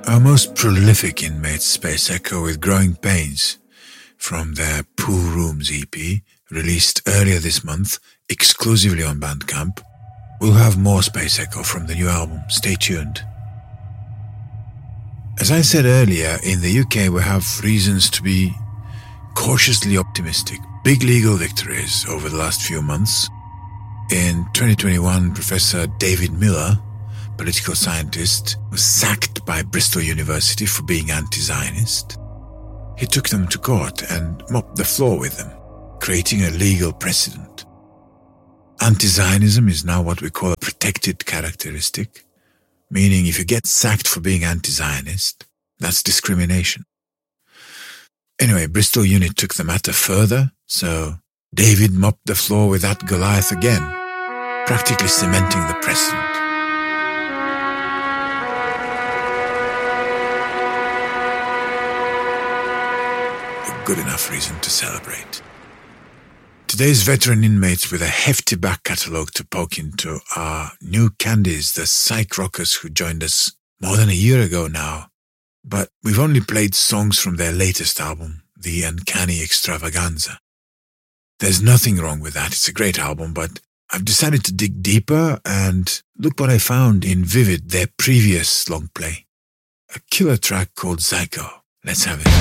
Our most prolific inmates, Space Echo, with Growing Pains, from their Pool Rooms EP, released earlier this month, exclusively on Bandcamp. We'll have more Space Echo from the new album. Stay tuned. As I said earlier, in the UK we have reasons to be cautiously optimistic. Big legal victories over the last few months. In 2021, Professor David Miller, political scientist, was sacked by Bristol University for being anti-Zionist. He took them to court and mopped the floor with them, creating a legal precedent. Anti-Zionism is now what we call a protected characteristic, meaning if you get sacked for being anti-Zionist, that's discrimination. Anyway, Bristol Uni took the matter further, so David mopped the floor with that Goliath again, practically cementing the precedent. A good enough reason to celebrate. Today's veteran inmates with a hefty back catalogue to poke into are New Candies, the psych rockers who joined us more than a year ago now. But we've only played songs from their latest album, The Uncanny Extravaganza. There's nothing wrong with that, it's a great album, but I've decided to dig deeper and look what I found in Vivid, their previous long play. A killer track called Psycho. Let's have it.